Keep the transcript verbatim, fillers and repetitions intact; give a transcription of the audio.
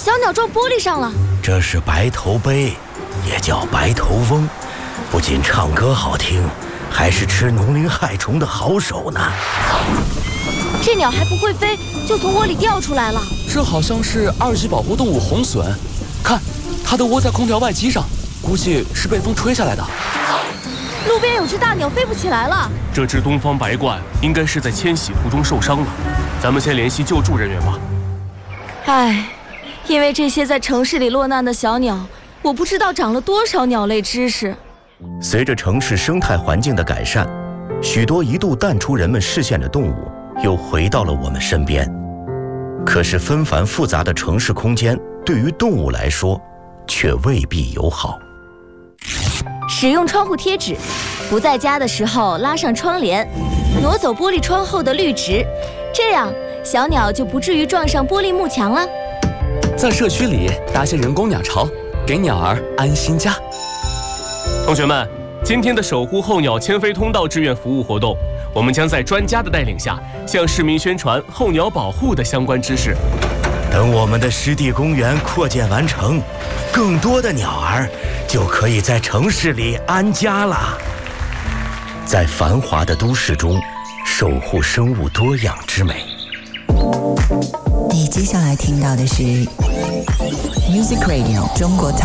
小鸟撞玻璃上了。 这是白头鹎，也叫白头翁，不仅唱歌好听，还是吃农林害虫的好手呢。 这鸟还不会飞，就从窝里掉出来了。 这好像是二级保护动物红隼，看，它的窝在空调外机上，估计是被风吹下来的。 路边有只大鸟飞不起来了。 这只东方白鹳应该是在迁徙途中受伤了，咱们先联系救助人员吧。 唉，因为这些在城市里落难的小鸟，我不知道长了多少鸟类知识。 随着城市生态环境的改善，许多一度淡出人们视线的动物又回到了我们身边。可是纷繁复杂的城市空间对于动物来说却未必友好。 使用窗户贴纸，不在家的时候拉上窗帘，挪走玻璃窗后的绿植，这样小鸟就不至于撞上玻璃幕墙了。 在社区里搭些人工鸟巢，给鸟儿安心家。 同学们，今天的守护候鸟迁飞通道志愿服务活动，我们将在专家的带领下，向市民宣传候鸟保护的相关知识。 等我们的湿地公园扩建完成，更多的鸟儿就可以在城市里安家了。在繁华的都市中，守护生物多样之美。 你接下来听到的是 Music Radio 中国台